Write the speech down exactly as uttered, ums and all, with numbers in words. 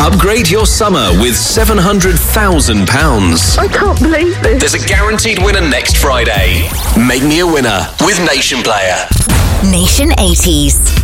Upgrade your summer with seven hundred thousand pounds. I can't believe this. There's a guaranteed winner next Friday. Make me a winner with Nation Player. Nation eighties.